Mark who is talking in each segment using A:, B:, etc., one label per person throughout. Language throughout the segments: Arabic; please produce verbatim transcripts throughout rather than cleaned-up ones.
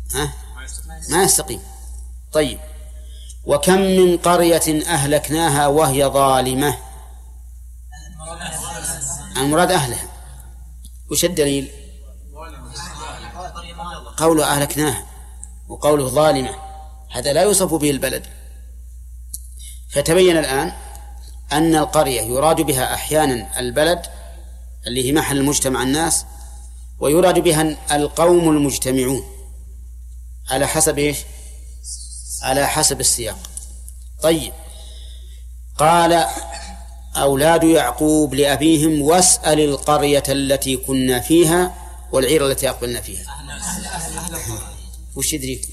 A: ها؟ ما يستقيم. طيب، وكم من قرية أهلكناها وهي ظالمة. المراد أهلها. وش الدليل؟ قوله أهلكناها وقوله ظالمة، هذا لا يوصف به البلد. فتبين الآن أن القرية يراد بها أحيانا البلد اللي هي محل مجتمع الناس، ويراد بها القوم المجتمعون على حسب إيش؟ على حسب السياق. طيب، قال أولاد يعقوب لأبيهم واسأل القرية التي كنا فيها والعير التي أقبلنا فيها. وش يدريكم؟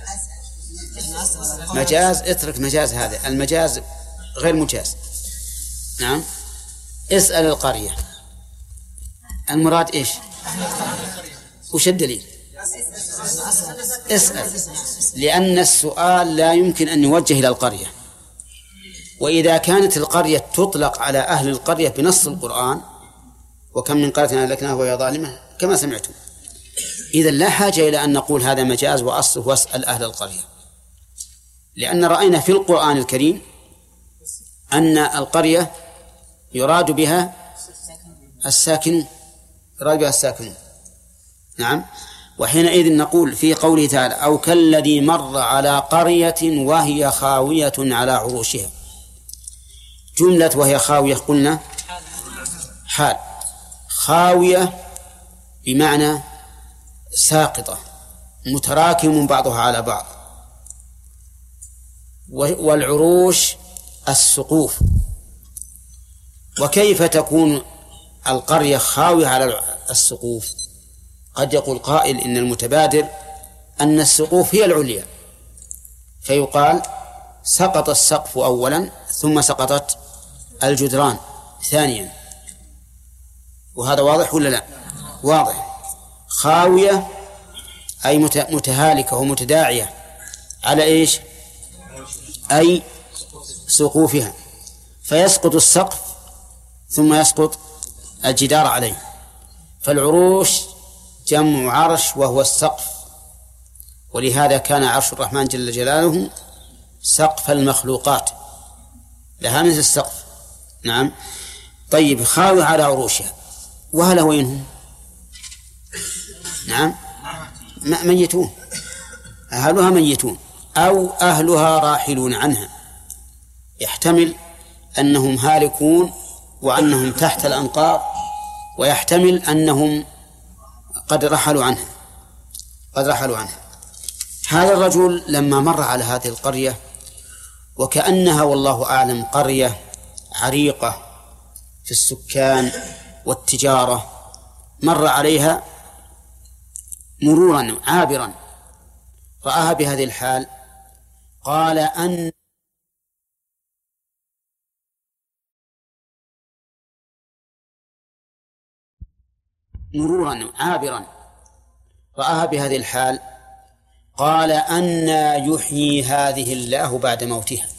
A: مجاز. اترك مجاز، هذا المجاز غير مجاز. نعم، اسأل القرية، المراد إيش؟ وش الدليل؟ اسأل، لأن السؤال لا يمكن أن يوجه إلى القرية، وإذا كانت القرية تطلق على أهل القرية بنص القرآن وكم من قرية أهلكناها وهي ظالمة كما سمعتم، إذن لا حاجة إلى أن نقول هذا مجاز وأصله واسأل أهل القرية، لأن رأينا في القرآن الكريم أن القرية يراد بها الساكن، يراد بها الساكن. نعم، وحينئذ نقول في قوله تعالى أو كالذي مر على قرية وهي خاوية على عروشها. جملة وهي خاوية قلنا حال، خاوية بمعنى ساقطة متراكم بعضها على بعض، والعروش السقوف. وكيف تكون القرية خاوية على السقوف؟ قد يقول قائل إن المتبادر أن السقوف هي العليا، فيقال سقط السقف أولا ثم سقطت الجدران ثانيا، وهذا واضح ولا لا؟ واضح. خاوية أي متهالكة ومتداعية على إيش؟ أي سقوفها، فيسقط السقف ثم يسقط الجدار عليه. فالعروش جمع عرش وهو السقف، ولهذا كان عرش الرحمن جل جلاله سقف المخلوقات، لها مثل السقف. نعم. طيب، خاوي على عروشها، وهل وينهم؟ نعم، ميتون، أهلها ميتون أو أهلها راحلون عنها، يحتمل أنهم هالكون وأنهم تحت الأنقاض، ويحتمل أنهم قد رحلوا عنها قد رحلوا عنها. هذا الرجل لما مر على هذه القرية وكأنها والله أعلم قرية عريقة في السكان والتجارة، مر عليها مرورا عابرا رآها بهذه الحال، قال أن مرورا عابرا رآها بهذه الحال قال أنى يحيي هذه الله بعد موتها.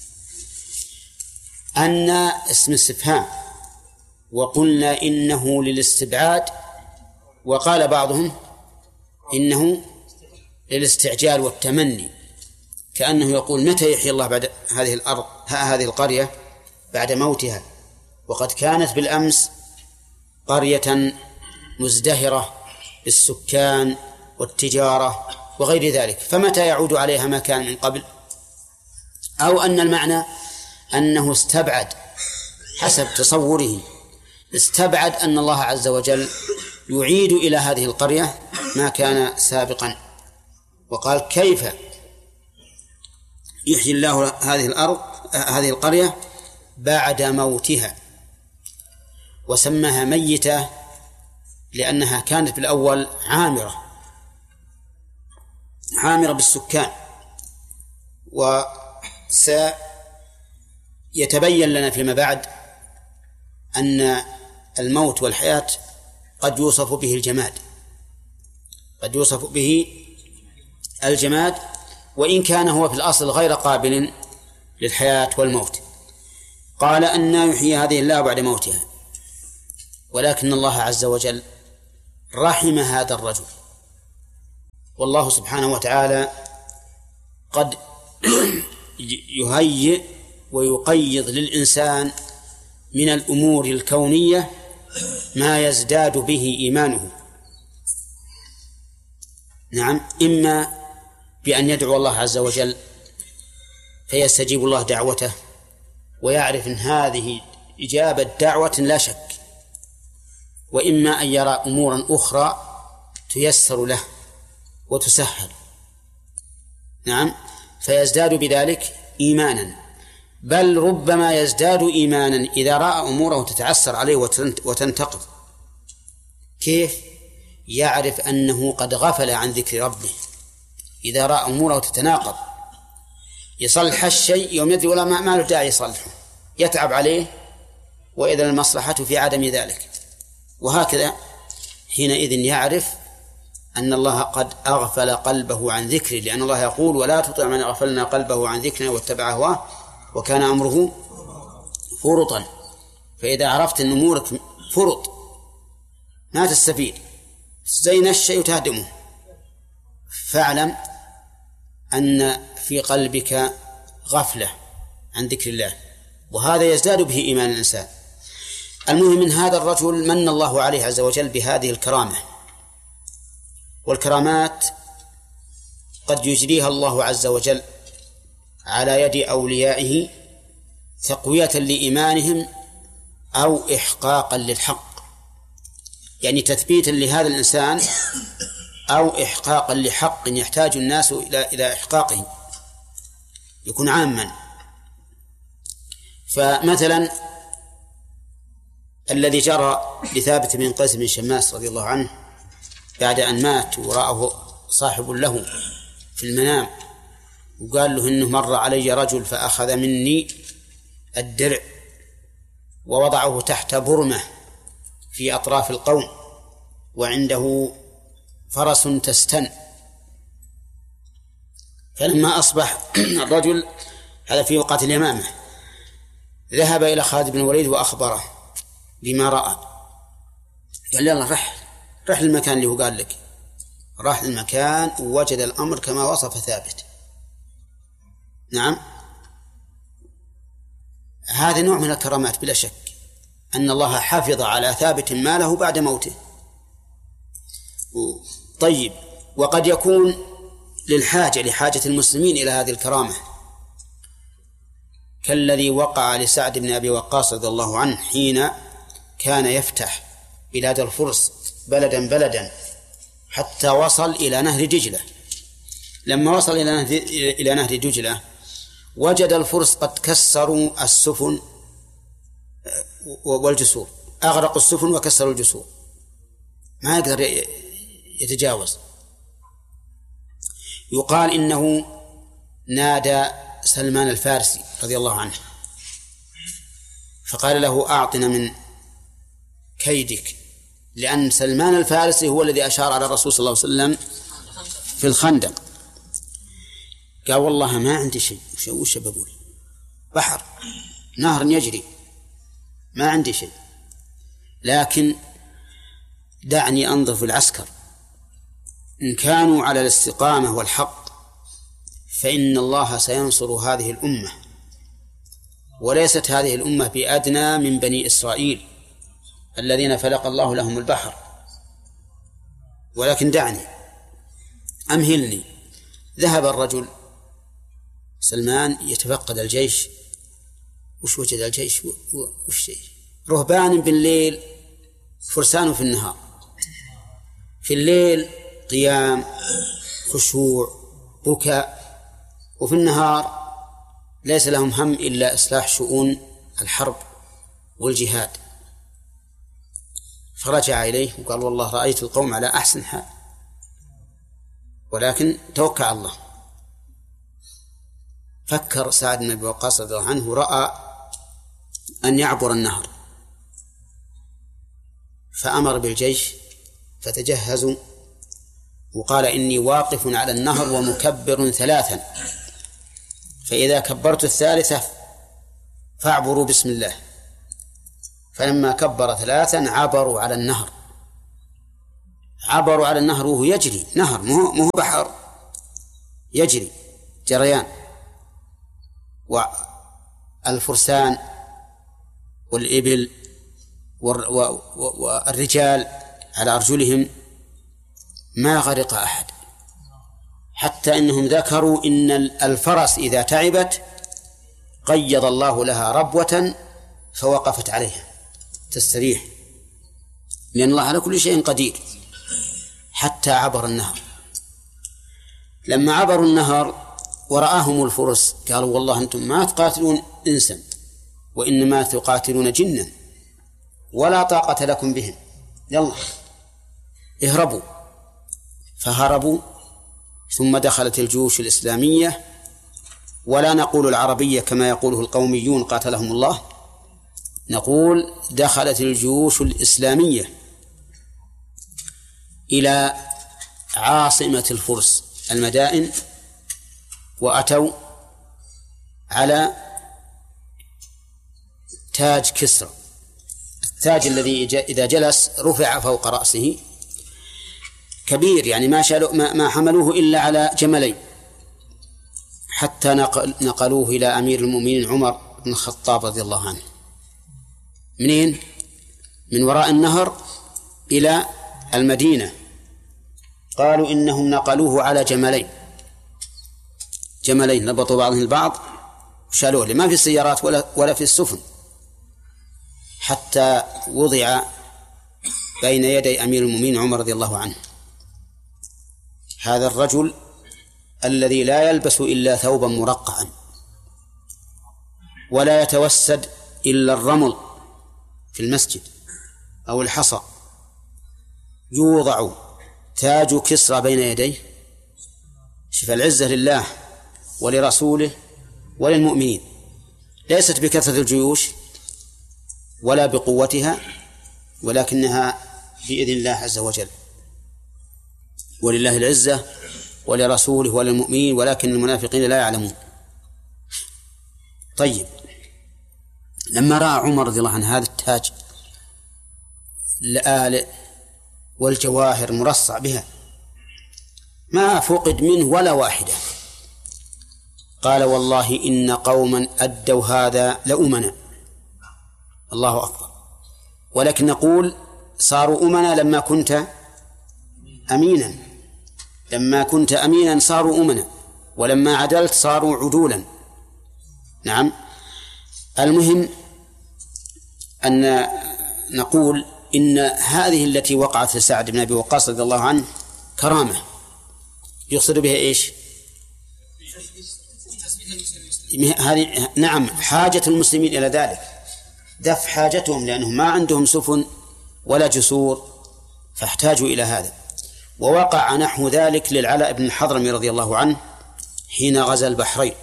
A: أنى اسم استفهام، وقلنا إنه للاستبعاد، وقال بعضهم إنه للاستعجال والتمني، كأنه يقول متى يحيي الله بعد هذه الأرض هذه القرية بعد موتها، وقد كانت بالأمس قرية مزدهرة بالسكان والتجارة وغير ذلك، فمتى يعود عليها ما كان من قبل؟ أو أن المعنى أنه استبعد حسب تصوره، استبعد أن الله عز وجل يعيد إلى هذه القرية ما كان سابقا، وقال كيف يحيي الله هذه الأرض هذه القرية بعد موتها، وسماها ميتة لأنها كانت بالأول عامرة عامرة بالسكان. وسيتبين لنا فيما بعد أن الموت والحياة قد يوصف به الجماد قد يوصف به الجماد وإن كان هو في الأصل غير قابل للحياة والموت. قال أن يحيي هذه الله بعد موتها، ولكن الله عز وجل رحم هذا الرجل والله سبحانه وتعالى قد يهيئ ويقيض للإنسان من الأمور الكونية ما يزداد به إيمانه. نعم، إما بأن يدعو الله عز وجل فيستجيب الله دعوته ويعرف أن هذه إجابة دعوة لا شك، وإما أن يرى أمورا أخرى تيسر له وتسهل، نعم، فيزداد بذلك إيمانا، بل ربما يزداد إيمانا إذا رأى أموره تتعسر عليه وتنتقض. كيف؟ يعرف أنه قد غفل عن ذكر ربه. إذا رأى أموره تتناقض، يصلح الشيء يوم يدري ولا ما له داعي يصلحه، يتعب عليه، وإذا المصلحة في عدم ذلك. وهكذا حينئذ يعرف أن الله قد أغفل قلبه عن ذكره، لأن الله يقول: ولا تطع من أغفلنا قلبه عن ذكرنا واتبع هواه وكان أمره فرطا. فإذا عرفت أن أمورك فرط ما تستفيد، زي الشيء تهدمه، فاعلم أن في قلبك غفلة عن ذكر الله، وهذا يزداد به إيمان الإنسان. المهم من هذا الرجل من الله عليه عز وجل بهذه الكرامة، والكرامات قد يجريها الله عز وجل على يد أوليائه تقوية لإيمانهم أو إحقاقا للحق، يعني تثبيتا لهذا الإنسان أو إحقاقا لحق يحتاج الناس إلى إلى إحقاقه، يكون عاما. فمثلا الذي جرى لثابت بن قيس بن شماس رضي الله عنه بعد أن مات ورآه صاحب له في المنام وقال له إنه مر علي رجل فأخذ مني الدرع ووضعه تحت برمة في أطراف القوم وعنده فرس تستن. فلما أصبح الرجل هذا في وقت اليمامة ذهب إلى خالد بن الوليد وأخبره بما رأى. قال: يلا رح رح المكان اللي هو قال لك. راح المكان ووجد الأمر كما وصف ثابت. نعم، هذا نوع من الكرامات بلا شك، أن الله حافظ على ثابت ماله بعد موته. طيب، وقد يكون للحاجة لحاجة المسلمين إلى هذه الكرامة، كالذي وقع لسعد بن أبي وقاص رضي الله عنه حين كان يفتح بلاد الفرس بلدا بلدا حتى وصل إلى نهر دجلة. لما وصل إلى نهر إلى نهر دجلة وجد الفرس قد كسروا السفن والجسور، أغرقوا السفن وكسروا الجسور، ما يقدر يتجاوز. يقال إنه نادى سلمان الفارسي رضي الله عنه فقال له: أعطنا من كيدك، لأن سلمان الفارسي هو الذي أشار على الرسول صلى الله عليه وسلم في الخندق. قال: والله ما عندي شيء. وش بقول؟ بحر، نهر يجري، ما عندي شيء، لكن دعني أنظر في العسكر، إن كانوا على الاستقامة والحق فإن الله سينصر هذه الأمة، وليست هذه الأمة بأدنى من بني إسرائيل الذين فلق الله لهم البحر، ولكن دعني أمهلني. ذهب الرجل سلمان يتفقد الجيش. وش وجد الجيش؟ وش شيء؟ رهبان بالليل، فرسان في النهار. في الليل قيام، خشوع، بكاء، وفي النهار ليس لهم هم إلا إصلاح شؤون الحرب والجهاد. فرجع إليه وقال: والله رأيت القوم على أحسن حال، ولكن توكل على الله. فكر سعد بن أبي وقاص رضي الله عنه، رأى أن يعبر النهر فأمر بالجيش فتجهزوا، وقال: إني واقف على النهر ومكبر ثلاثا، فإذا كبرت الثالثة فاعبروا بسم الله. فلما كبر ثلاثا عبروا على النهر. عبروا على النهر وهو يجري، نهر مو بحر، يجري جريان. والفرسان والإبل والرجال على أرجلهم ما غرق أحد، حتى إنهم ذكروا إن الفرس إذا تعبت قيض الله لها ربوة فوقفت عليها تستريح، لأن الله على كل شيء قدير. حتى عبر النهر. لما عبروا النهر ورآهم الفرس قالوا والله أنتم ما تقاتلون إنسا وإنما تقاتلون جنا ولا طاقة لكم بهم، يلا اهربوا. فهربوا. ثم دخلت الجيوش الإسلامية، ولا نقول العربية كما يقوله القوميون قاتلهم الله، نقول دخلت الجيوش الإسلامية إلى عاصمة الفرس المدائن، وأتوا على تاج كسرى، التاج الذي إذا جلس رفع فوق رأسه، كبير يعني ما شالوا ما حملوه إلا على جملين، حتى نقلوه إلى أمير المؤمنين عمر بن الخطاب رضي الله عنه. منين؟ من وراء النهر إلى المدينة. قالوا إنهم نقلوه على جملين، جملين ربطوا بعضهم البعض وشالوه، ما في السيارات ولا ولا في السفن، حتى وضع بين يدي أمير المؤمنين عمر رضي الله عنه. هذا الرجل الذي لا يلبس إلا ثوبا مرقعا ولا يتوسد إلا الرمل في المسجد أو الحصى، يوضع تاج كسرى بين يديه. شوف العزة لله ولرسوله وللمؤمنين، ليست بكثرة الجيوش ولا بقوتها، ولكنها بإذن الله عز وجل. ولله العزة ولرسوله وللمؤمنين ولكن المنافقين لا يعلمون. طيب، لما رأى عمر رضي الله عنه هذا التاج الآلئ والجواهر مرصع بها ما فقد منه ولا واحدة، قال والله إن قوما أدوا هذا لأمنا. الله أكبر. ولكن نقول صاروا أمنا لما كنت أمينا، لما كنت أمينا صاروا أمنا، ولما عدلت صاروا عدولا. نعم. المهم أن نقول إن هذه التي وقعت لسعد بن أبي وقاص رضي الله عنه كرامة يقصد بها إيش؟ هذه نعم حاجة المسلمين إلى ذلك، دفع حاجتهم، لأنهم ما عندهم سفن ولا جسور فاحتاجوا إلى هذا. ووقع نحو ذلك للعلاء بن الحضرمي رضي الله عنه حين غزا البحرين.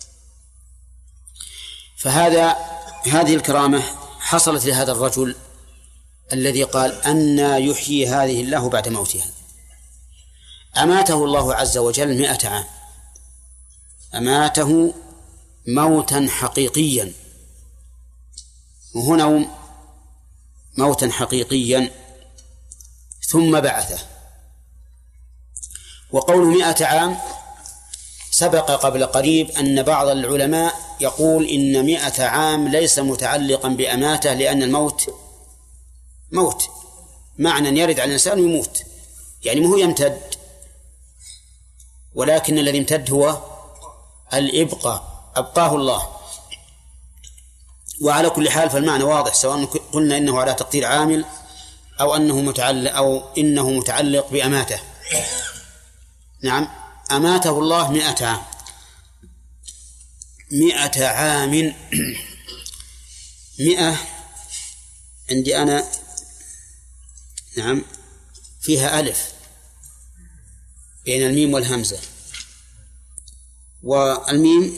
A: فهذا هذه الكرامة حصلت لهذا الرجل الذي قال أن يحيي هذه الله بعد موتها. أماته الله عز وجل مئة عام، أماته موتا حقيقيا، وهنا موتا حقيقيا ثم بعثه. وقول مئة عام سبق قبل قريب أن بعض العلماء يقول إن مئة عام ليس متعلقا بأماته، لأن الموت موت معنى يرد على الإنسان ويموت، يعني ما هو يمتد، ولكن الذي يمتد هو الإبقاء، أبقاه الله. وعلى كل حال فالمعنى واضح، سواء قلنا إنه على تقدير عامل أو أنه متعلق أو إنه متعلق بأماته. نعم، أماته الله مئة عام. مئة عام مئة عندي أنا نعم فيها ألف بين الميم والهمزة، والميم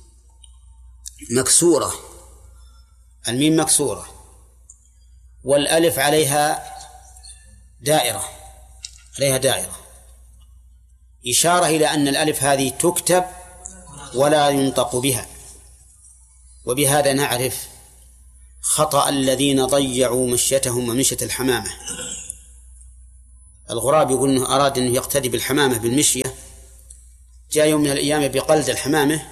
A: مكسورة، الميم مكسورة، والألف عليها دائرة، عليها دائرة، إشارة إلى أن الألف هذه تكتب ولا ينطق بها. وبهذا نعرف خطأ الذين ضيعوا مشيتهم ومشية الحمامة. الغراب يقول أنه أراد أن يقتدي بالحمامة بالمشية، جاء يوم من الأيام بقلد الحمامة،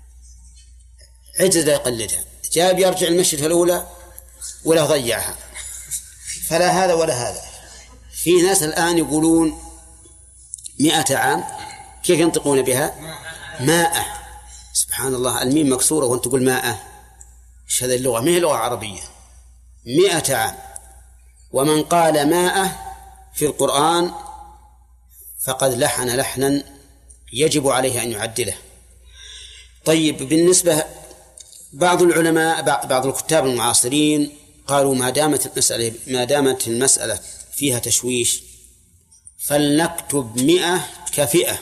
A: عجز يقلدها، جاء بيرجع المشية الأولى ولا ضيعها، فلا هذا ولا هذا. في ناس الآن يقولون مئة عام، كيف ينطقون بها؟ ماء. سبحان الله، الميم مكسورة وانت تقول ماء، ايش هذه اللغة؟ ما هي لغة عربية. مئة عام. ومن قال ماء في القرآن فقد لحن لحنا يجب عليه أن يعدله. طيب، بالنسبة بعض العلماء بعض الكتاب المعاصرين قالوا ما دامت المسألة ما دامت المسألة فيها تشويش فلنكتب مئة كفئة،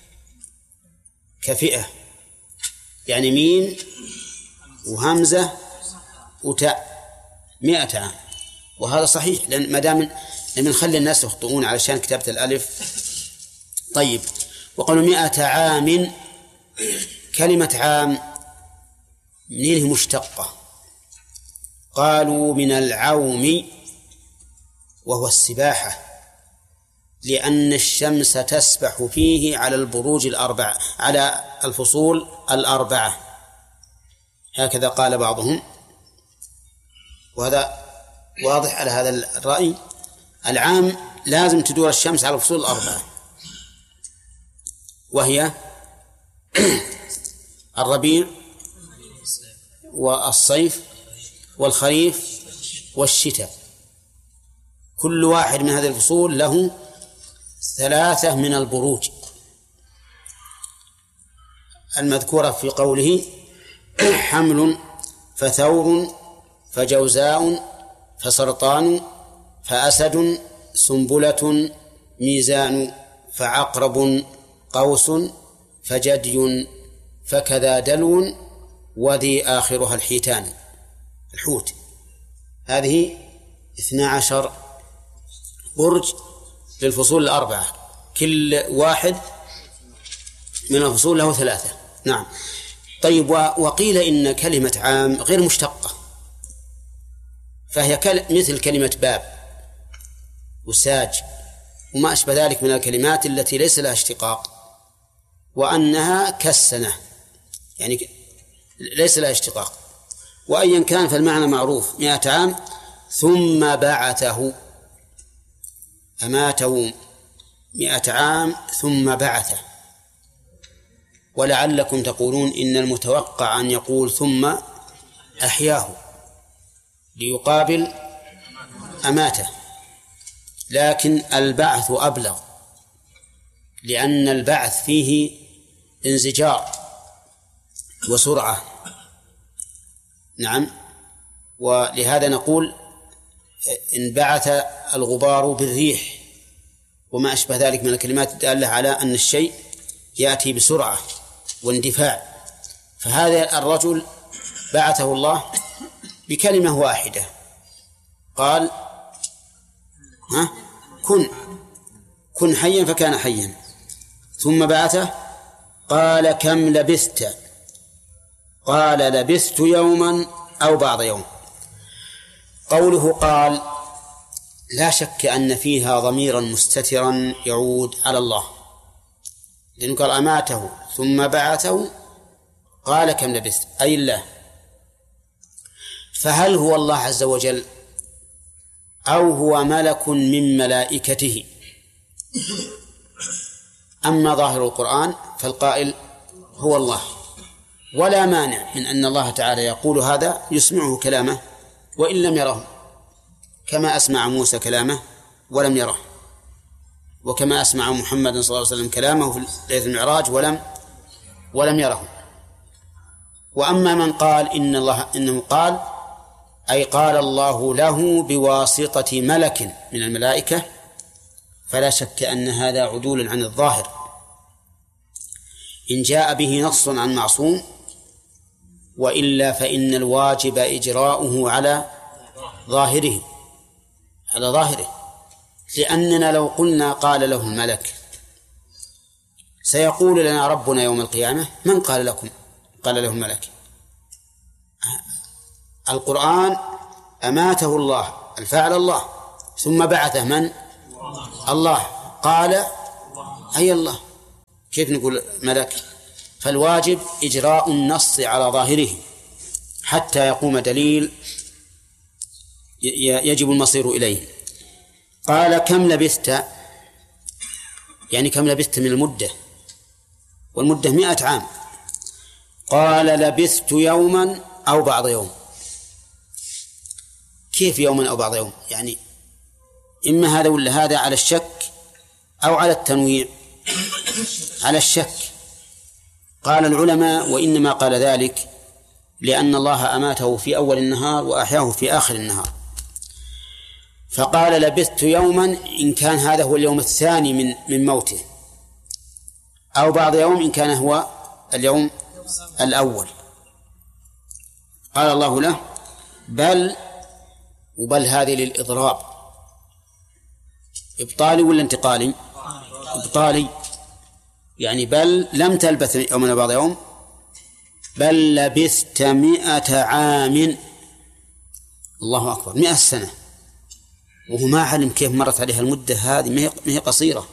A: كفئة يعني ميم وهمزة وتاء، مئة عام. وهذا صحيح، لأن ما دام لم نخلي الناس يخطئون علشان كتابة الألف. طيب، وقالوا مئة عام، كلمة عام منين هي مشتقة؟ قالوا من العوم وهو السباحة، لأن الشمس تسبح فيه على البروج الأربعة، على الفصول الأربعة، هكذا قال بعضهم، وهذا واضح على هذا الرأي. العام لازم تدور الشمس على الفصول الأربعة، وهي الربيع والصيف والخريف والشتاء. كل واحد من هذه الفصول له ثلاثة من البروج المذكورة في قوله حمل فثور فجوزاء فسرطان فأسد سنبلة ميزان فعقرب قوس فجدي فكذا دلو وذي آخرها الحيتان، الحوت. هذه اثنا عشر برج للفصول الأربعة، كل واحد من الفصول له ثلاثة. نعم. طيب، وقيل إن كلمة عام غير مشتقة، فهي مثل كلمة باب وساج وما أشبه ذلك من الكلمات التي ليس لها اشتقاق، وأنها كالسنة يعني ليس لها اشتقاق. وأيا كان فالمعنى معروف، مئة عام. ثم بعثه، أماته مئة عام ثم بعثه. ولعلكم تقولون إن المتوقع أن يقول ثم أحياه ليقابل أماته، لكن البعث أبلغ، لأن البعث فيه انزجار وسرعة. نعم. ولهذا نقول إن بعث الغبار بالريح وما أشبه ذلك من الكلمات الدالة على أن الشيء يأتي بسرعة واندفاع. فهذا الرجل بعثه الله بكلمة واحدة، قال ها كن كن حيا فكان حيا. ثم بعثه قال كم لبثت؟ قال لبثت يوما أو بعض يوم. قوله قال لا شك أن فيها ضميرا مستترا يعود على الله، لأنه قال أماته ثم بعثه قال كم لبثت، أي الله. فهل هو الله عز وجل أو هو ملك من ملائكته؟ أما ظاهر القرآن فالقائل هو الله، ولا مانع من أن الله تعالى يقول هذا يسمعه كلامه وإن لم يره، كما أسمع موسى كلامه ولم يره، وكما أسمع محمد صلى الله عليه وسلم كلامه في ليلة المعراج ولم ولم يره. وأما من قال إن الله إنه قال أي قال الله له بواسطة ملك من الملائكة، فلا شك أن هذا عدول عن الظاهر. إن جاء به نص عن معصوم، وإلا فإن الواجب إجراؤه على ظاهره على ظاهره لأننا لو قلنا قال له الملك سيقول لنا ربنا يوم القيامة من قال لكم قال له الملك؟ القرآن أماته الله، الفاعل الله، ثم بعثه من؟ الله قال أي الله، كيف نقول ملك؟ فالواجب إجراء النص على ظاهره حتى يقوم دليل يجب المصير إليه. قال كم لبثت، يعني كم لبثت من المدة، والمدة مئة عام. قال لبثت يوما أو بعض يوم. كيف يوما أو بعض يوم؟ يعني إما هذا ولا هذا، على الشك أو على التنويع؟ على الشك. قال العلماء وإنما قال ذلك لأن الله أماته في أول النهار وأحياه في آخر النهار، فقال لبثت يوما إن كان هذا هو اليوم الثاني من من موته، أو بعض يوم إن كان هو اليوم الأول. قال الله له بل، وبل هذه للإضراب، إبطالي ولا انتقالي؟ إبطالي، يعني بل لم تلبث يوما بعض يوم، بل لبثت مئة عام. الله أكبر، مئة سنة، وهو ما علم كيف مرت عليها المدة هذه، ما هي قصيرة.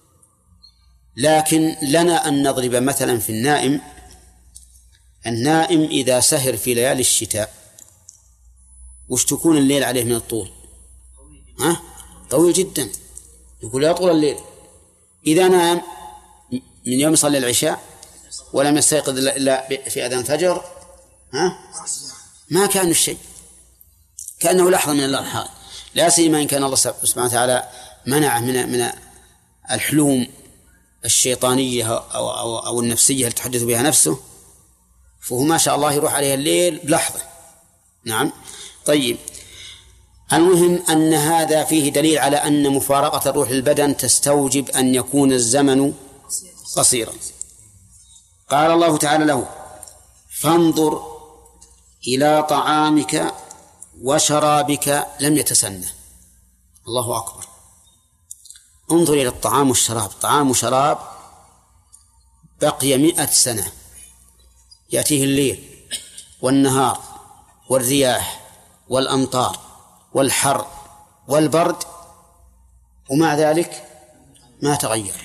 A: لكن لنا أن نضرب مثلا في النائم. النائم إذا سهر في ليالي الشتاء وش تكون الليل عليه من الطول؟ ها؟ طويل جدا، يقول يطول الليل. إذا نام من يوم يصلي العشاء ولم يستيقظ إلا في أذان الفجر، ها؟ ما كان الشيء، كأنه لحظة من اللحظات. لا سيما إن كان الله سبحانه وتعالى منعه من من الحلوم الشيطانية أو, أو, أو النفسية اللي تحدث بها نفسه، فهو ما شاء الله يروح عليه الليل بلحظة. نعم. طيب، المهم أن هذا فيه دليل على أن مفارقة الروح للبدن تستوجب أن يكون الزمن قصيرا. قال الله تعالى له فانظر إلى طعامك وشرابك لم يتسنه. الله أكبر، انظر إلى الطعام والشراب. طعام وشراب بقي مئة سنة، يأتيه الليل والنهار والرياح والأمطار والحر والبرد، ومع ذلك ما تغير.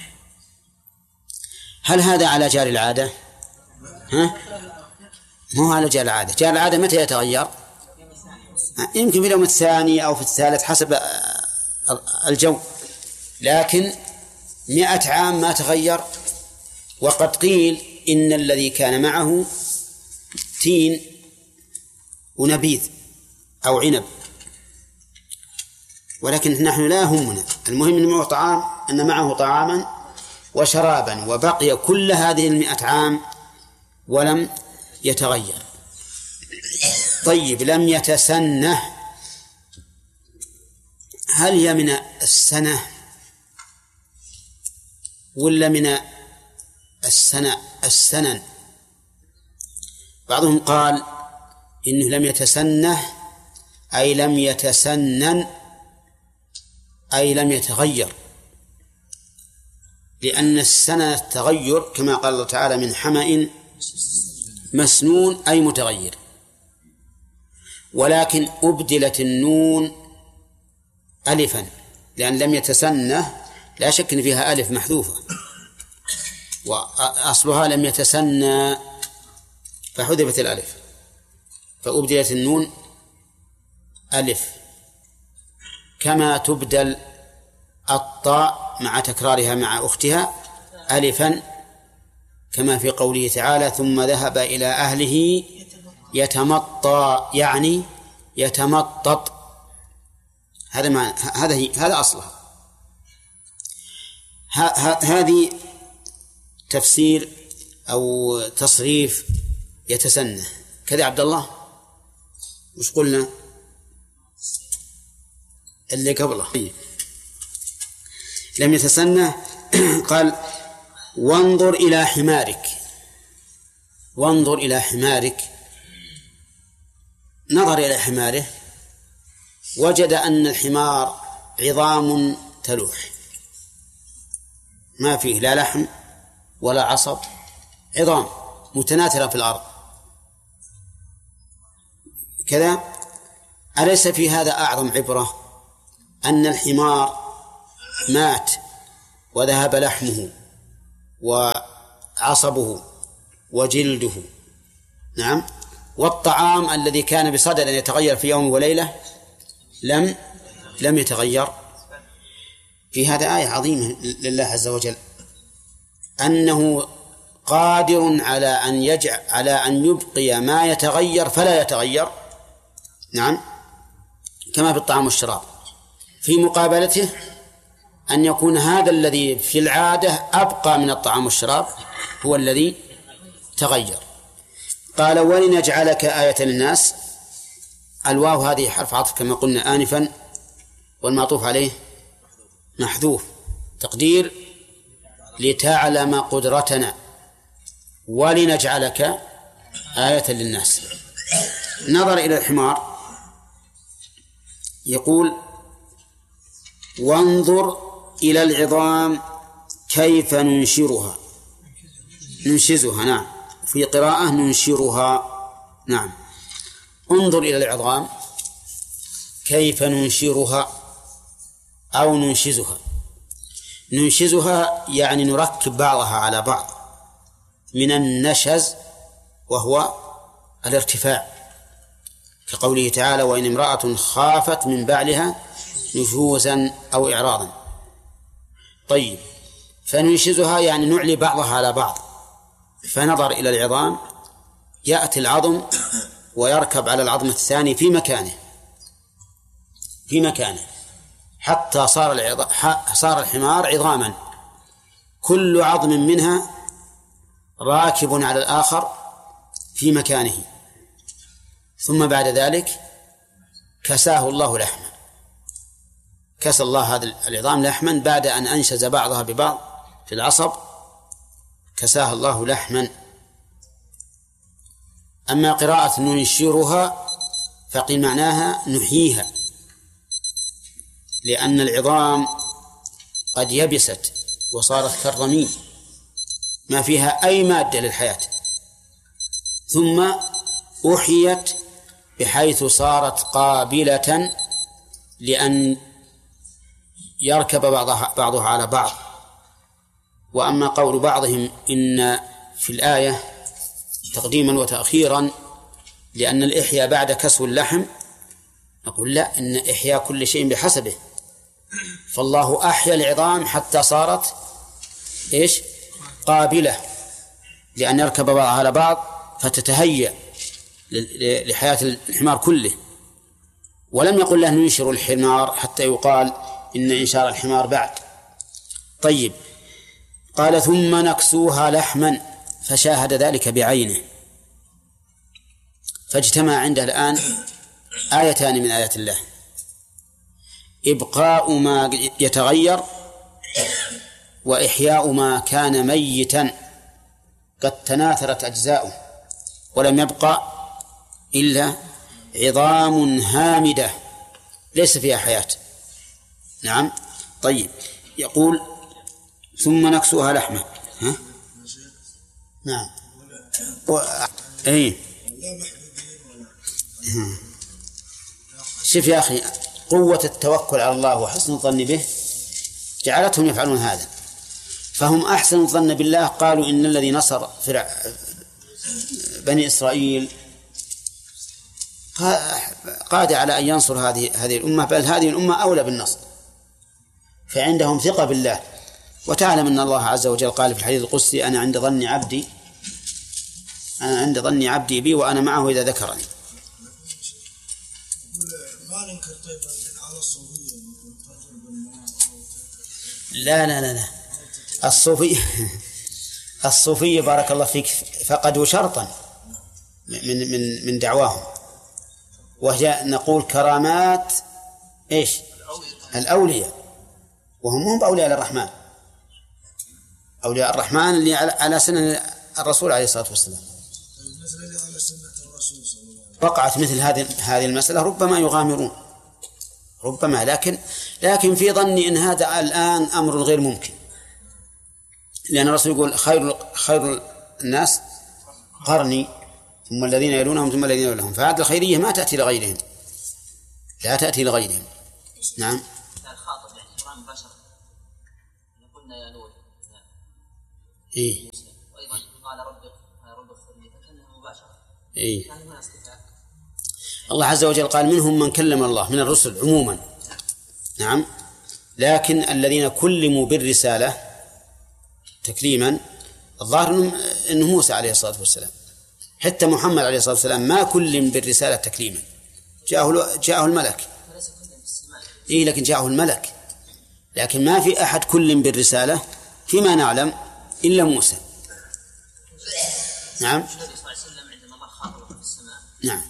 A: هل هذا على جار العادة؟ ها؟ ما هو على جار العادة. جار العادة متى يتغير؟ يمكن في اليوم الثاني أو في الثالث حسب الجو، لكن مئة عام ما تغير. وقد قيل إن الذي كان معه تين ونبيذ أو عنب، ولكن نحن لا همنا، المهم أن معه طعام، أن معه طعاما وشرابا، وبقي كل هذه المئة عام ولم يتغير. طيب، لم يتسنه، هل هي من السنة ولا من السنة السنن؟ بعضهم قال إنه لم يتسنه أي لم يتسنن أي لم يتغير، لأن السنة التغير كما قال الله تعالى من حمأ مسنون أي متغير، ولكن أبدلت النون ألفا، لأن لم يتسنه لا شك أن فيها ألف محذوفة، وأصلها لم يتسنى فحذفت الألف فأبدلت النون ألف، كما تبدل الطاء مع تكرارها مع أختها ألفا، كما في قوله تعالى ثم ذهب إلى أهله يتمطى، يعني يتمطط. هذا ما هذا هذا أصلها. هذه تفسير أو تصريف يتسنى كذا. عبد الله وش قلنا اللي قبله؟ لم يتسنى. قال وانظر إلى حمارك. وانظر إلى حمارك، نظر إلى حماره وجد أن الحمار عظام تلوح، ما فيه لا لحم ولا عصب، عظام متناثرة في الأرض كذا. أليس في هذا أعظم عبرة أن الحمار مات وذهب لحمه وعصبه وجلده، نعم، والطعام الذي كان بصدد أن يتغير في يوم وليلة لم لم يتغير. في هذا آية عظيمة لله عز وجل أنه قادر على أن يجعل على أن يبقي ما يتغير فلا يتغير، نعم، كما في الطعام والشراب، في مقابلته أن يكون هذا الذي في العادة أبقى من الطعام والشراب هو الذي تغير. قال ولنجعلك آية للناس. الواو هذه حرف عطف كما قلنا آنفا، والمعطوف عليه محذوف، تقدير لتعلم قدرتنا ولنجعلك آية للناس. نظر إلى الحمار يقول وانظر إلى العظام كيف ننشرها ننشزها، نعم، في قراءة ننشرها، نعم، انظر إلى العظام كيف ننشرها أو ننشزها. ننشزها يعني نركب بعضها على بعض، من النشز وهو الارتفاع، كقوله تعالى وإن امرأة خافت من بعلها نشوزا أو إعراضا. طيب، فننشزها يعني نعلي بعضها على بعض. فنظر إلى العظام، يأتي العظم ويركب على العظم الثاني في مكانه في مكانه حتى صار العظ... صار الحمار عظاما، كل عظم منها راكب على الآخر في مكانه. ثم بعد ذلك كساه الله لحما، كسى الله هذا العظام لحما بعد أن أنشز بعضها ببعض في العصب، كساه الله لحما. أما قراءة ننشرها فقيل معناها نحييها، لأن العظام قد يبست وصارت كالرميم ما فيها أي مادة للحياة، ثم أحيت بحيث صارت قابلة لأن يركب بعضها, بعضها على بعض. وأما قول بعضهم إن في الآية تقديما وتأخيرا لأن الإحياء بعد كسو اللحم، نقول لا، إن إحياء كل شيء بحسبه، فالله أحيا العظام حتى صارت إيش قابلة لأن يركب بعضها على بعض فتتهيأ لحياة الحمار كله. ولم يقل له ننشر الحمار حتى يقال إن إنشار الحمار بعد. طيب، قال ثم نكسوها لحما، فشاهد ذلك بعينه، فاجتمع عنده الآن آيتان من آيات الله: إبقاء ما يتغير، وإحياء ما كان ميتا قد تناثرت أجزاؤه ولم يبقى إلا عظام هامدة ليس فيها حياة. نعم. طيب، يقول ثم نكسوها لحمة. ها؟ نعم. و... أي شوف يا أخي، قوة التوكل على الله وحسن الظن به جعلتهم يفعلون هذا، فهم أحسن الظن بالله. قالوا إن الذي نصر فرع بني إسرائيل قادر على أن ينصر هذه هذه الأمة، بل هذه الأمة أولى بالنصر، فعندهم ثقة بالله. وتعلم أن الله عز وجل قال في الحديث القدسي: أنا عند ظن عبدي أنا عند ظن عبدي بي وأنا معه إذا ذكرني.
B: ما ننكر طيب على الصوفية.
A: لا لا لا لا الصوفية الصوفية بارك الله فيك فقدوا شرطا من من من دعواهم، وهي نقول كرامات إيش الأولياء، وهم هم أولياء الرحمن، أولياء الرحمن اللي على سنة الرسول عليه الصلاة والسلام. وقعت مثل هذه هذه المسألة ربما يغامرون، ربما، لكن لكن في ظني إن هذا الآن أمر غير ممكن، لأن الرسول يقول: خير خير الناس قرني ثم الذين يلونهم ثم الذين يلونهم. فهذه الخيرية ما تأتي لغيرهم، لا تأتي لغيرهم. نعم. إيه؟
C: وأيضا قال رب رب اغفر لي فكأنها مباشرة.
A: إيه؟
C: يعني هنا استفاء.
A: الله عز وجل قال منهم من كلم الله من الرسل عموما. نعم. لكن الذين كلموا بالرسالة تكليما الظاهر أنه موسى عليه الصلاة والسلام. حتى محمد عليه الصلاة والسلام ما كلم بالرسالة تكليما، جاءه جاءه الملك. إيه لكن جاءه الملك، لكن ما في أحد كلم بالرسالة فيما نعلم إلا موسى. نعم. نعم.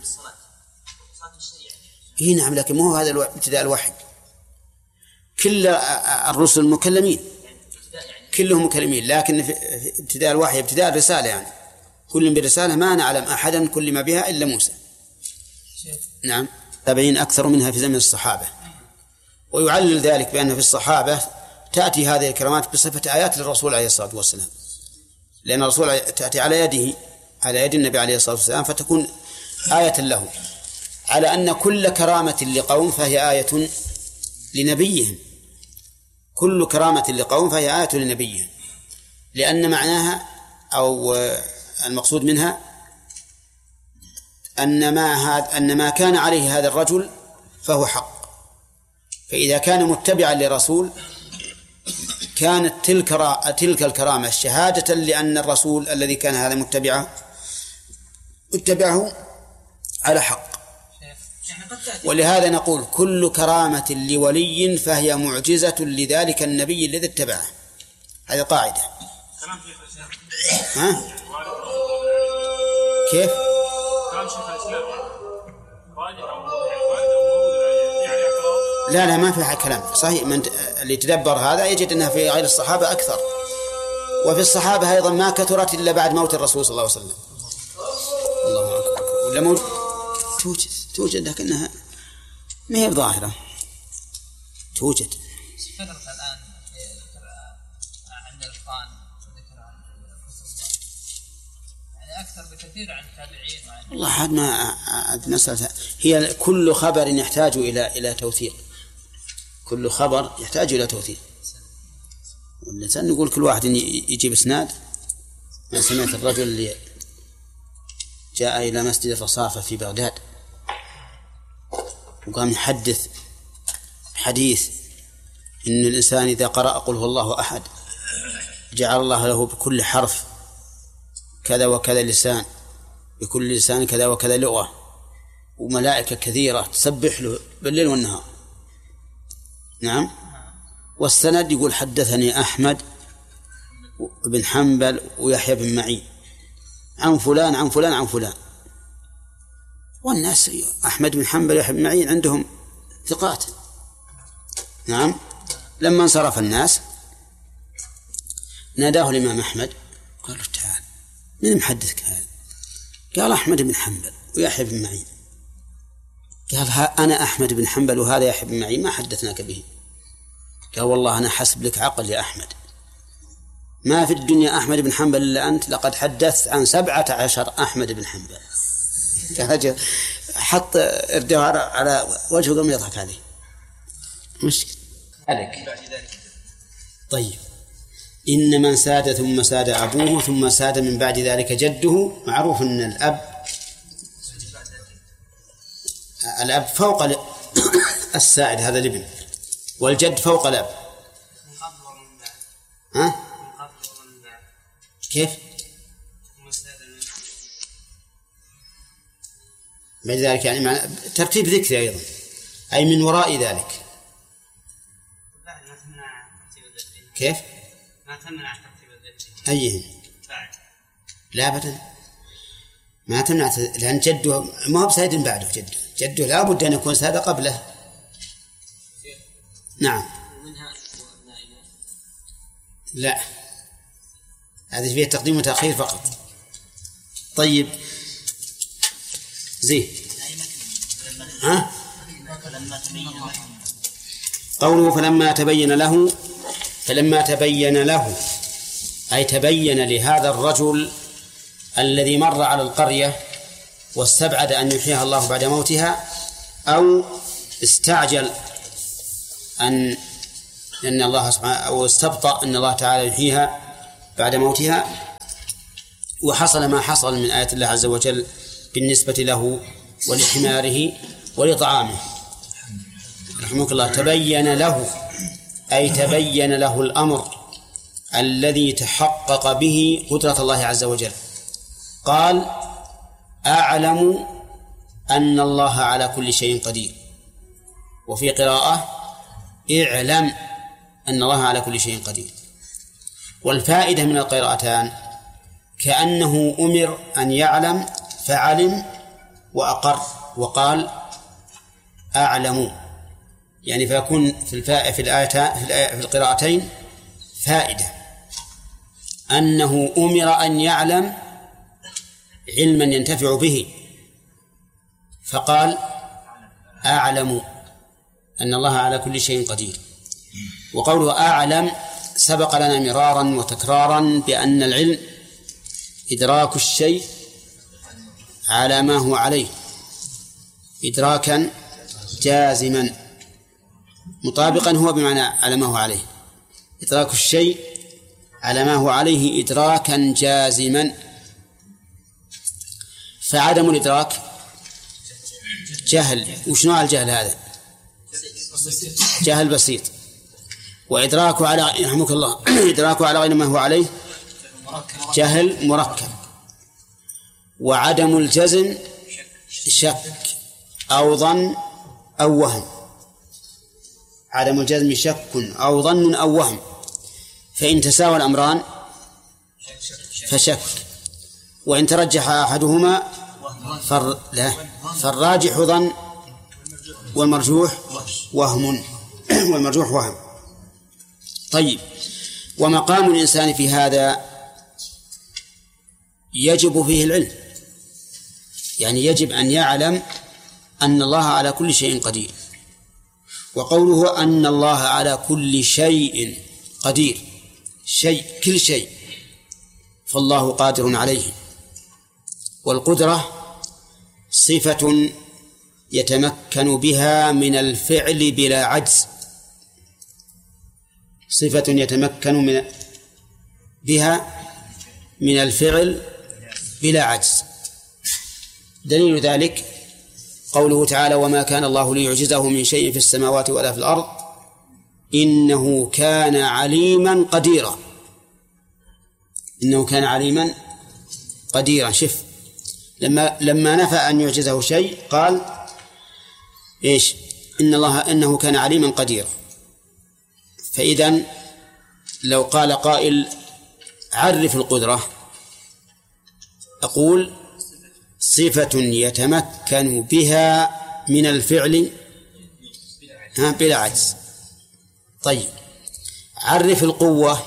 A: إيه نعم، لكن مو هذا ابتداء الوحي. كل الرسل مكلمين، كلهم مكلمين، لكن في ابتداء الوحي ابتداء الرسالة يعني كل بالرسالة ما نعلم أحدا كلم بها إلا موسى. نعم. تابعين أكثر منها في زمن الصحابة. ويعلل ذلك بأن في الصحابة تأتي هذه الكرامات بصفة آيات للرسول عليه الصلاة والسلام، لأن الرسول تأتي على يده على يد النبي عليه الصلاة والسلام فتكون آية له، على أن كل كرامة لقوم فهي آية لنبيهم. كل كرامة لقوم فهي آية لنبيهم، لأن معناها أو المقصود منها أن ما هذا أن ما كان عليه هذا الرجل فهو حق. فإذا كان متبعا لرسول كانت تلك تلك الكرامة شهادة لأن الرسول الذي كان هذا متبعه اتبعه على حق. ولهذا نقول كل كرامة لولي فهي معجزة لذلك النبي الذي اتبعه. هذه قاعدة. ها؟ كيف؟ لا لا ما فيها كلام صحيح. من اللي يتدبر هذا يجد أنها في غير الصحابة أكثر، وفي الصحابة أيضا ما كثرت إلا بعد موت الرسول صلى الله عليه وسلم. الله أكبر. ولا موجود توجد توجد لكنها ما هي ظاهرة. توجد
D: الآن عند القرآن ذكر عن يعني أكثر بكثير عن التابعين وعن
A: والله حد ما مسألة. هي كل خبر يحتاج إلى إلى توثيق. كل خبر يحتاج إلى توثيق. والإنسان نقول كل واحد يجيب إسناد. ما سمعت الرجل اللي جاء إلى مسجد الرصافة في بغداد وقام يحدث حديث إن الإنسان إذا قرأ قل هو الله أحد جعل الله له بكل حرف كذا وكذا لسان، بكل لسان كذا وكذا لغة، وملائكة كثيرة تسبح له بالليل والنهار. نعم. والسند يقول حدثني أحمد بن حنبل ويحيى بن معين عن فلان عن فلان عن فلان. والناس أحمد بن حنبل ويحيى بن معين عندهم ثقات. نعم. لما انصرف الناس ناداه الإمام أحمد قال له تعال من محدثك هذا؟ قال أحمد بن حنبل ويحيى بن معين. قال أنا أحمد بن حنبل وهذا يحيى بن معين ما حدثناك به. قال والله أنا حسب لك عقل يا أحمد، ما في الدنيا أحمد بن حنبل إلا أنت، لقد حدثت عن سبعة عشر أحمد بن حنبل. حط إرداه على وجهه قام يضحك عليه. مشكلة عليك. طيب إن من ساد ثم ساد أبوه ثم ساد من بعد ذلك جده. معروف أن الأب الأب فوق السائد هذا الابن، والجد فوق الأب. ها؟ كيف؟ بعد ذلك يعني مع ترتيب ذكر أيضا، أي من وراء ذلك. كيف؟
D: ما تمنع ترتيب الذكر.
A: أيهم؟ لا أبدا ما تمنع، لأن جده ما هو بسيد بعده. جده جده لا بد أن يكون ساد قبله. نعم. لا هذه فيها تقديم وتأخير فقط. طيب زين. ها؟ قوله فلما تبين له، فلما تبين له أي تبين لهذا الرجل الذي مر على القرية واستبعد أن يحييها الله بعد موتها، أو استعجل أن أن الله سبحانه أو استبطأ أن الله تعالى يحييها بعد موتها، وحصل ما حصل من آيات الله عز وجل بالنسبة له ولحماره ولطعامه. رحمك الله. تبين له أي تبين له الأمر الذي تحقق به قدرة الله عز وجل. قال أعلم أن الله على كل شيء قدير، وفي قراءة اعلم أن الله على كل شيء قدير. والفائدة من القراءتان كأنه أمر أن يعلم فعلم وأقر وقال أعلم، يعني فيكون في الفائدة في الآية في القراءتين فائدة أنه أمر أن يعلم علما ينتفع به فقال أعلم أن الله على كل شيء قدير. وقوله أعلم سبق لنا مرارا وتكرارا بأن العلم إدراك الشيء على ما هو عليه إدراكا جازما مطابقا هو بمعنى على ما هو عليه، إدراك الشيء على ما هو عليه إدراكا جازما. فعدم الإدراك جهل. وش نوع الجهل هذا؟ جهل بسيط. وإدراكه على رحمك الله إدراكه على غير ما هو عليه جهل مركب. وعدم الجزم شك أو ظن أو وهم. عدم الجزم شك أو ظن أو وهم، فإن تساوى الأمران فشك، وإن ترجح أحدهما فر... لا فالراجح ظن والمرجوح وهم والمرجوح وهم. طيب، ومقام الإنسان في هذا يجب فيه العلم، يعني يجب أن يعلم أن الله على كل شيء قدير. وقوله أن الله على كل شيء قدير، شيء كل شيء، فالله قادر عليه. والقدرة صفة يتمكن بها من الفعل بلا عجز، صفة يتمكن من بها من الفعل بلا عجز. دليل ذلك قوله تعالى وما كان الله ليعجزه من شيء في السماوات ولا في الأرض إنه كان عليما قديرا. إنه كان عليما قديرا. شف لما لما نفى أن يعجزه شيء قال إيش؟ إن الله إنه كان عليما قديرا. فإذن لو قال قائل عرف القدرة، أقول صفة يتمكن بها من الفعل بلا عجز. طيب، عرف القوة،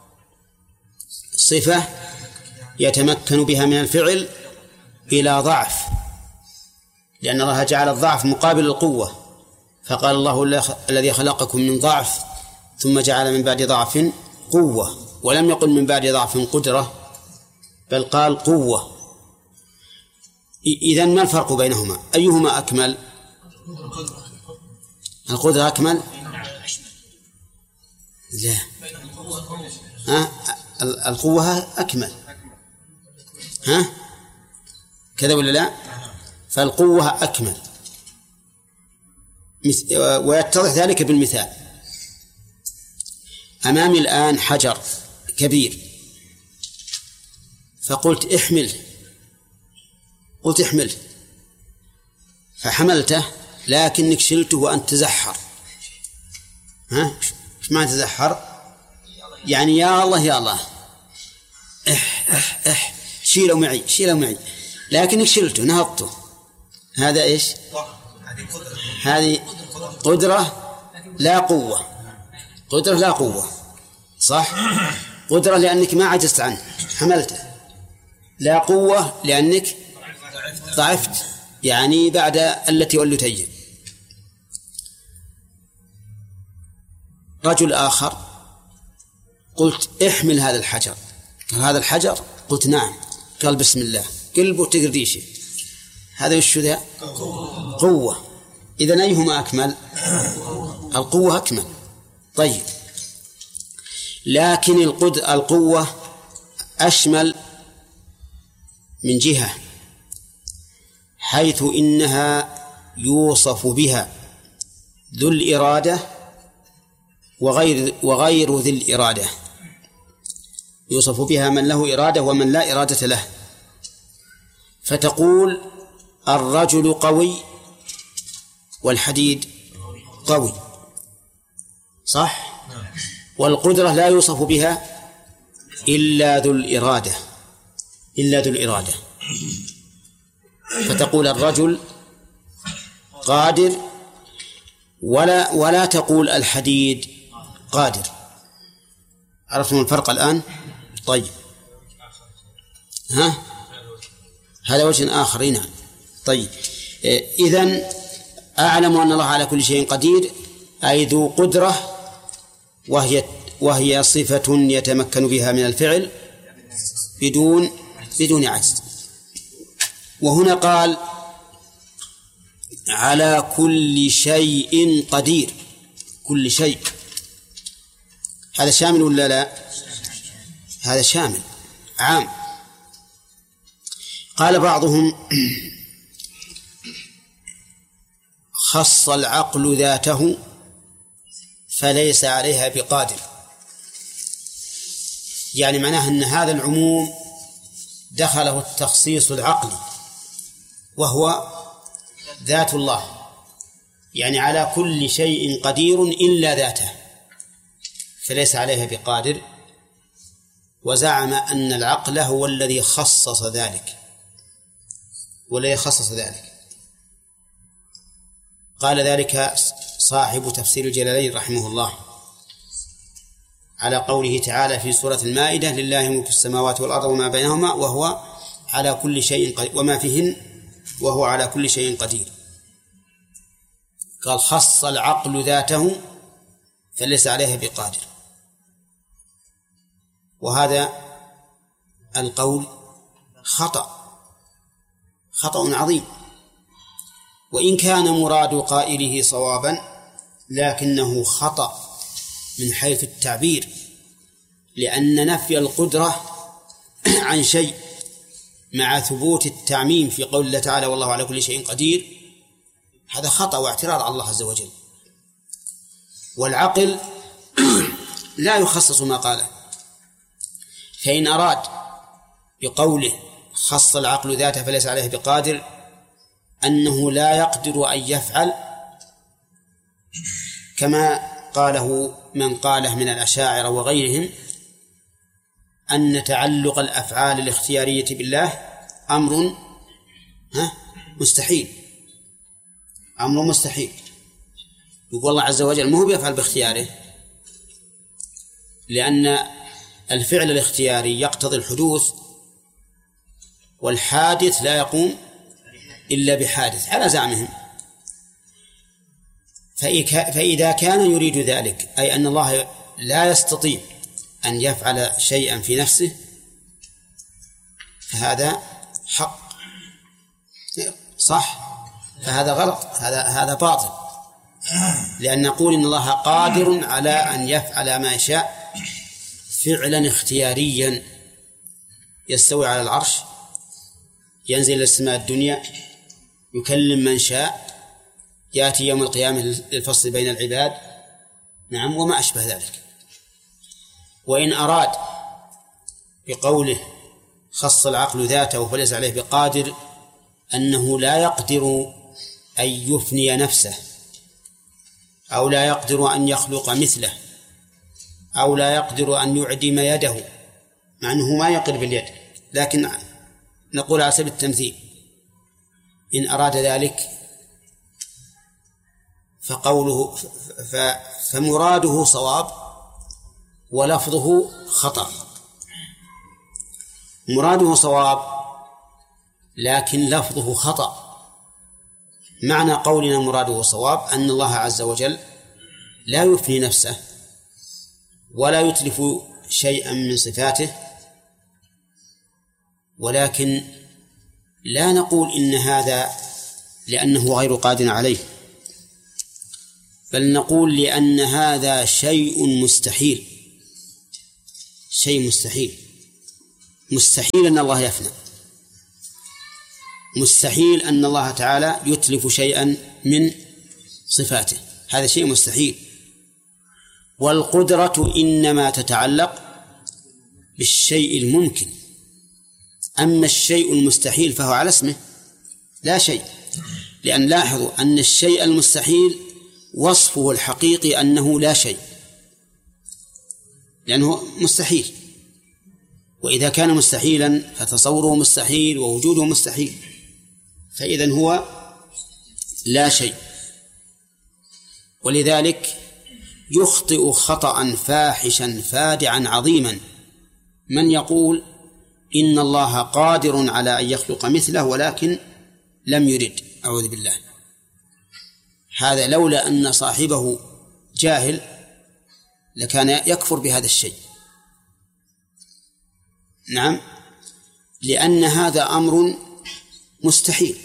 A: صفة يتمكن بها من الفعل بلا ضعف، لأن الله جعل الضعف مقابل القوة، فقال الله الذي خلقكم من ضعف ثم جعل من بعد ضعف قوة، ولم يقل من بعد ضعف قدرة، بل قال قوة. إذن ما الفرق بينهما؟ أيهما أكمل؟ القدرة أكمل؟ لا، ها؟ القوة أكمل، ها؟ كذا ولا لا؟ فالقوة أكمل، ويتضح ذلك بالمثال. أمامي الآن حجر كبير، فقلت احمله، قلت احمله فحملته، لكنك شلته وأنت تزحر. ها؟ ايش معنى تزحر؟ يعني يا الله يا الله اح اح اح شيله معي شيله معي، لكنك شلته نهضته. هذا ايش؟ هذه قدرة لا قوة. قدرة لا قوة، صح؟ قدرة لأنك ما عجزت عنه حملته، لا قوة لأنك ضعفت، يعني بعد التي والتي. رجل آخر قلت احمل هذا الحجر، قال هذا الحجر؟ قلت نعم، قال بسم الله، قلبه تقرديشه. هذا وش ذا؟ قوة. إذن أيهما أكمل؟ القوة أكمل. طيب، لكن القد القوة أشمل من جهة، حيث إنها يوصف بها ذو الإرادة وغير وغير ذي الإرادة، يوصف بها من له إرادة ومن لا إرادة له. فتقول الرجل قوي والحديد قوي، صح؟ والقدرة لا يوصف بها إلا ذو الإرادة إلا ذو الإرادة فتقول الرجل قادر، ولا ولا تقول الحديد قادر. عرفتم الفرق الآن؟ طيب، ها هذا وجه آخر. نعم. طيب، إذن أعلم أن الله على كل شيء قدير، أي ذو قدرة، وهي وهي صفة يتمكن بها من الفعل بدون بدون عجز. وهنا قال على كل شيء قدير، كل شيء، هذا شامل ولا لا؟ هذا شامل عام. قال بعضهم خص العقل ذاته فليس عليها بقادر، يعني معناه أن هذا العموم دخله التخصيص العقلي وهو ذات الله، يعني على كل شيء قدير إلا ذاته فليس عليها بقادر. وزعم أن العقل هو الذي خصص ذلك والذي خصص ذلك. قال ذلك صاحب تفسير الجلالين رحمه الله على قوله تعالى في سورة المائدة لله ملك السماوات والأرض وما بينهما وهو على كل شيء قدير وما فيهن وهو على كل شيء قدير. قال خص العقل ذاته فليس عليها بقادر، وهذا القول خطأ خطأ عظيم، وإن كان مراد قائله صوابا لكنه خطأ من حيث التعبير، لأن نفي القدرة عن شيء مع ثبوت التعميم في قول الله تعالى والله على كل شيء قدير هذا خطأ واعتراض على الله عز وجل. والعقل لا يخصص ما قاله، فإن أراد بقوله خص العقل ذاته فليس عليه بقادر أنه لا يقدر أن يفعل كما قاله من قاله من الأشاعرة وغيرهم أن تعلق الأفعال الاختيارية بالله أمر ها مستحيل أمر مستحيل. يقول الله عز وجل ما هو بيفعل باختياره، لأن الفعل الاختياري يقتضي الحدوث، والحادث لا يقوم إلا بحادث على زعمهم. فإذا كان يريد ذلك أي أن الله لا يستطيع أن يفعل شيئا في نفسه فهذا حق صح، فهذا غلط، هذا هذا باطل، لأن نقول إن الله قادر على أن يفعل ما يشاء فعلا اختياريا، يستوي على العرش، ينزل إلى السماء الدنيا، يكلم من شاء، يأتي يوم القيامة للفصل بين العباد، نعم، وما أشبه ذلك. وإن أراد بقوله خص العقل ذاته فليس عليه بقادر أنه لا يقدر أن يفني نفسه، أو لا يقدر أن يخلق مثله، أو لا يقدر أن يعدم يده، مع أنه ما يقدر باليد، لكن نقول على سبيل التمثيل إن أراد ذلك فقوله فمراده صواب ولفظه خطأ. مراده صواب لكن لفظه خطأ. معنى قولنا مراده صواب أن الله عز وجل لا يفني نفسه ولا يتلف شيئا من صفاته، ولكن لا نقول إن هذا لأنه غير قادر عليه، بل نقول لأن هذا شيء مستحيل، شيء مستحيل. مستحيل أن الله يفنى، مستحيل أن الله تعالى يتلف شيئا من صفاته، هذا شيء مستحيل. والقدرة إنما تتعلق بالشيء الممكن، أما الشيء المستحيل فهو على اسمه لا شيء، لأن لاحظوا أن الشيء المستحيل وصفه الحقيقي أنه لا شيء، لأنه مستحيل، وإذا كان مستحيلا فتصوره مستحيل ووجوده مستحيل، فإذن هو لا شيء. ولذلك يخطئ خطأ فاحشا فادعا عظيما من يقول إن الله قادر على أن يخلق مثله ولكن لم يرد، أعوذ بالله. هذا لولا أن صاحبه جاهل لكان يكفر بهذا الشيء. نعم، لأن هذا أمر مستحيل،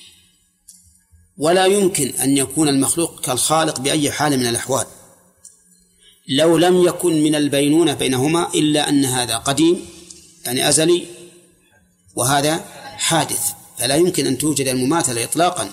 A: ولا يمكن أن يكون المخلوق كالخالق بأي حال من الأحوال، لو لم يكن من البينونة بينهما إلا أن هذا قديم يعني أزلي وهذا حادث، فلا يمكن أن توجد المماثلة إطلاقا.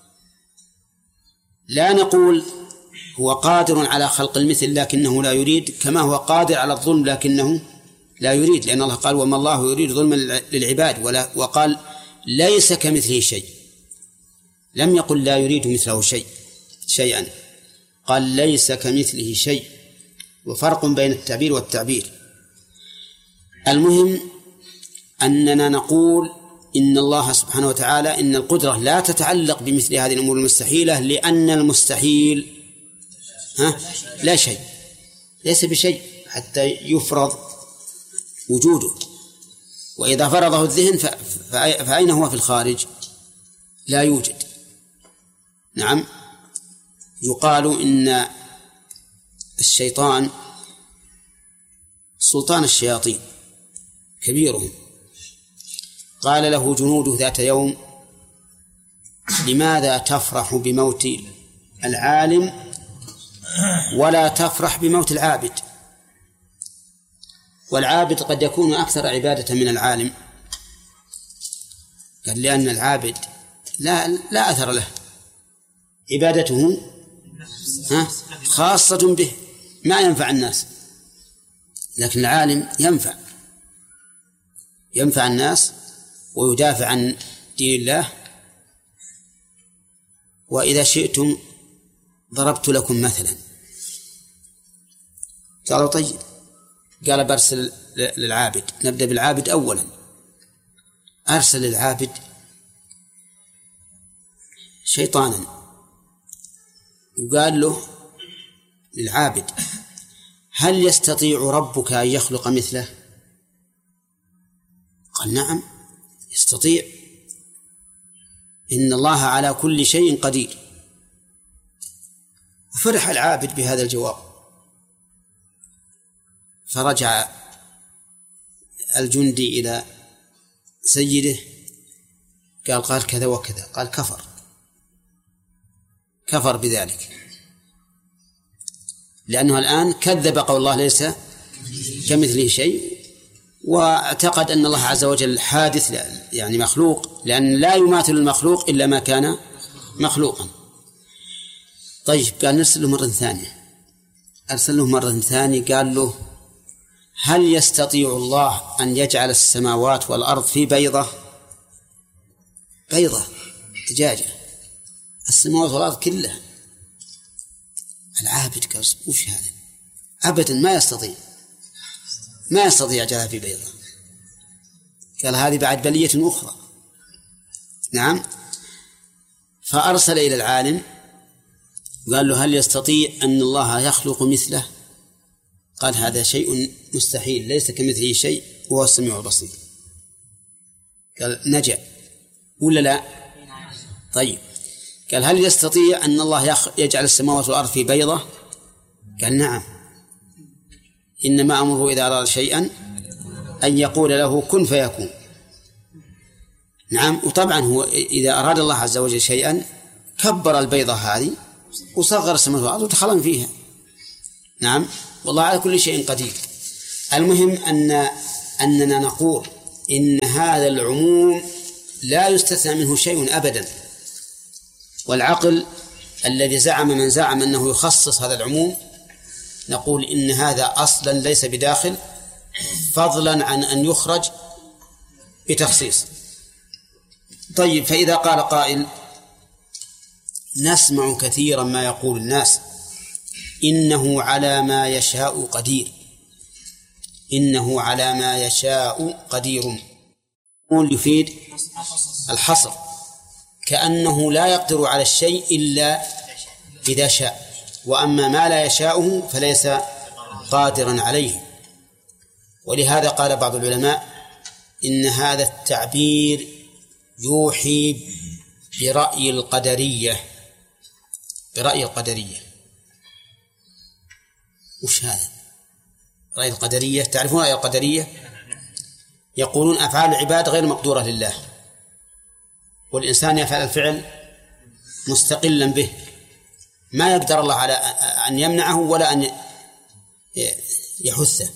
A: لا نقول هو قادر على خلق المثل لكنه لا يريد، كما هو قادر على الظلم لكنه لا يريد، لأن الله قال وما الله يريد ظلما للعباد، ولا وقال ليس كمثله شيء، لم يقل لا يريد مثله شيء شيئا، قال ليس كمثله شيء، وفرق بين التعبير والتعبير. المهم أننا نقول إن الله سبحانه وتعالى إن القدرة لا تتعلق بمثل هذه الأمور المستحيلة، لأن المستحيل ها لا شيء، ليس بشيء حتى يفرض وجوده، وإذا فرضه الذهن فأين هو في الخارج؟ لا يوجد. نعم، يقال إن الشيطان سلطان الشياطين كبيرهم، قال له جنوده ذات يوم لماذا تفرح بموت العالم ولا تفرح بموت العابد؟ والعابد قد يكون أكثر عبادة من العالم. قال لأن العابد لا, لا أثر له، عبادته خاصة به ما ينفع الناس، لكن العالم ينفع ينفع الناس ويدافع عن دين الله. وإذا شئتم ضربت لكم مثلا. قالوا طيب، قال برسل للعابد، نبدأ بالعابد أولا. أرسل للعابد شيطانا وقال له للعابد هل يستطيع ربك أن يخلق مثله؟ قال نعم يستطيع، إن الله على كل شيء قدير. وفرح العابد بهذا الجواب، فرجع الجندي إلى سيده قال قال كذا وكذا، قال كفر كفر بذلك، لأنه الآن كذب قول الله ليس كمثله شيء، واعتقد أن الله عز وجل حادث يعني مخلوق، لأن لا يماثل المخلوق إلا ما كان مخلوقا. طيب، قال نرسل له مرة ثانية، أرسل له مرة ثانية قال له هل يستطيع الله أن يجعل السماوات والأرض في بيضة؟ بيضة دجاجة، السماوات والأرض كلها. العابد قال وش هذا؟ أبدا ما يستطيع ما يستطيع يجعلها في بيضة. قال هذه بعد بلية أخرى. نعم، فأرسل إلى العالم قال له هل يستطيع أن الله يخلق مثله؟ قال هذا شيء مستحيل، ليس كمثله شيء وهو السميع البصير. قال نجا ولا لا؟ طيب، قال هل يستطيع أن الله يجعل السماوات والأرض في بيضة؟ قال نعم، إنما أمره إذا أراد شيئا أن يقول له كن فيكون. نعم، وطبعا هو إذا أراد الله عز وجل شيئا كبر البيضة هذه وصغر السماوات والأرض ودخلن فيها. نعم، والله على كل شيء قدير. المهم أن أننا نقول إن هذا العموم لا يستثنى منه شيء أبدا، والعقل الذي زعم من زعم أنه يخصص هذا العموم نقول إن هذا أصلا ليس بداخل، فضلا عن أن يخرج بتخصيص. طيب، فإذا قال قائل: نسمع كثيرا ما يقول الناس إنه على ما يشاء قدير، إنه على ما يشاء قدير، يقول يفيد الحصر، كأنه لا يقدر على الشيء إلا إذا شاء، وأما ما لا يشاءه فليس قادرا عليه. ولهذا قال بعض العلماء إن هذا التعبير يوحي برأي القدرية. برأي القدرية وش هذا؟ رأي القدرية، تعرفون رأي القدرية؟ يقولون أفعال العباد غير مقدورة لله، والإنسان يفعل الفعل مستقلا به، ما يقدر الله على أن يمنعه ولا أن يحثه.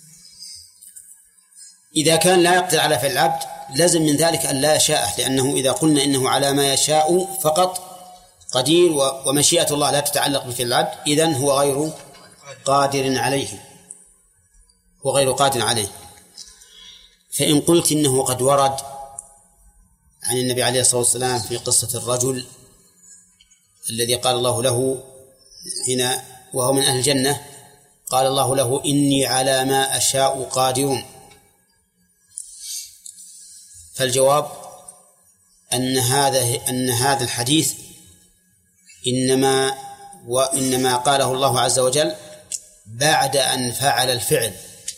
A: إذا كان لا يقدر على فعل العبد لازم من ذلك أن لا يشاءه، لأنه إذا قلنا إنه على ما يشاء فقط قدير ومشيئة الله لا تتعلق بفعل العبد، إذن هو غير قادر عليه، هو غير قادر عليه. فإن قلت إنه قد ورد عن النبي عليه الصلاة والسلام في قصة الرجل الذي قال الله له هنا وهو من أهل الجنة، قال الله له: إني على ما أشاء قادر، فالجواب أن هذا أن هذا الحديث إنما وإنما قاله الله عز وجل بعد أن فعل الفعل،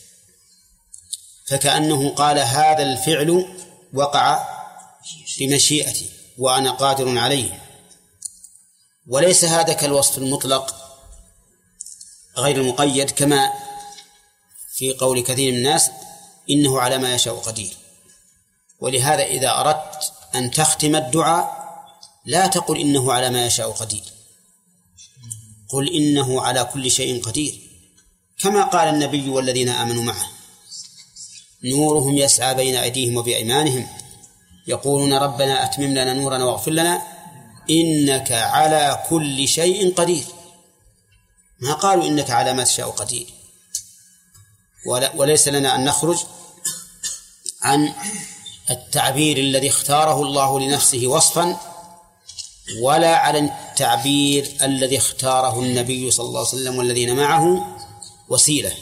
A: فكأنه قال هذا الفعل وقع بمشيئتي وأنا قادر عليه، وليس هذا كالوصف المطلق غير المقيد كما في قول كثير من الناس إنه على ما يشاء قدير. ولهذا إذا أردت أن تختم الدعاء لا تقل إنه على ما يشاء قدير، قل إنه على كل شيء قدير، كما قال النبي والذين آمنوا معه: نورهم يسعى بين أيديهم وبأيمانهم يقولون ربنا أتمم لنا نورنا واغفر لنا إنك على كل شيء قدير. ما قالوا إنك على ما تشاء قدير. وليس لنا أن نخرج عن التعبير الذي اختاره الله لنفسه وصفا، ولا على التعبير الذي اختاره النبي صلى الله عليه وسلم والذين معه وسيلة،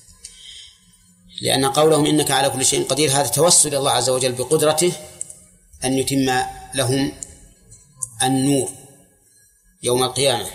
A: لأن قولهم إنك على كل شيء قدير هذا توسل الله عز وجل بقدرته أن يتم لهم النور يوم القيامة،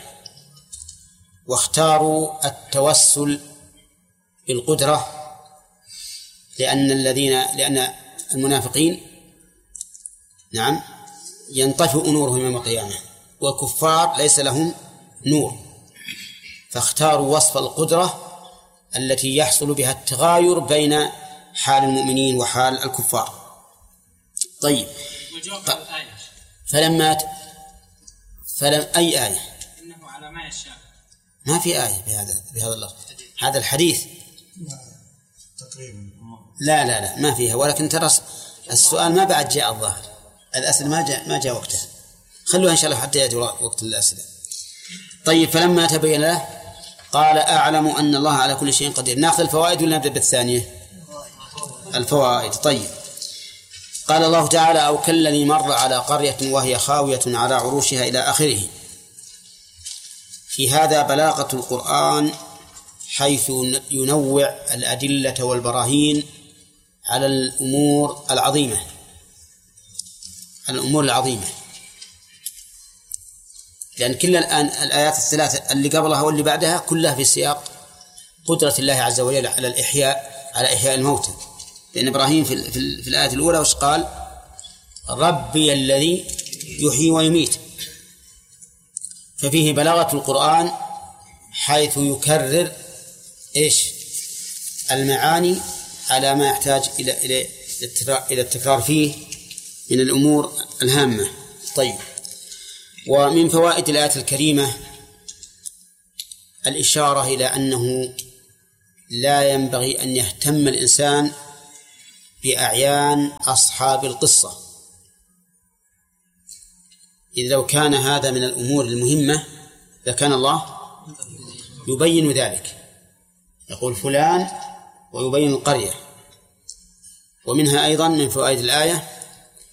A: واختاروا التوسل بالقدرة لأن الذين لأن المنافقين نعم ينطفئ نورهم يوم القيامة، والكفار ليس لهم نور، فاختاروا وصف القدرة التي يحصل بها التغاير بين حال المؤمنين وحال الكفار. طيب، فلما ت... فلم أي آية؟
D: إنه على ما يشاء،
A: ما في آية بهذا بهذا اللفظ، هذا الحديث
B: تقريبا
A: لا لا لا ما فيها، ولكن ترى السؤال ما بعد جاء الظاهر، الأسئلة ما جاء ما جاء وقتها، خلوها إن شاء الله حتى يأتي وقت الأسئلة. طيب، فلما تبين له قال أعلم أن الله على كل شيء قدير. نأخذ الفوائد ولا نبدأ بالثانية؟ الفوائد. طيب، قال الله تعالى: أو كالذي مر على قرية وهي خاوية على عروشها إلى آخره. في هذا بلاغة القرآن حيث ينوع الأدلة والبراهين على الأمور العظيمة الأمور العظيمة لأن كل الآن الآيات الثلاثة اللي قبلها واللي بعدها كلها في سياق قدرة الله عز وجل على الإحياء على إحياء الموتى. لأن إبراهيم في, في, في الآية الأولى وش قال؟ ربي الذي يحيي ويميت. ففيه بلاغة القرآن حيث يكرر إيش المعاني على ما يحتاج إلى إلى إلى التكرار فيه من الأمور الهامة. طيب، ومن فوائد الآية الكريمة الإشارة إلى أنه لا ينبغي أن يهتم الإنسان بأعيان أصحاب القصة، إذ لو كان هذا من الأمور المهمة لكان الله يبين ذلك، يقول فلان ويبين القرية. ومنها أيضا من فوائد الآية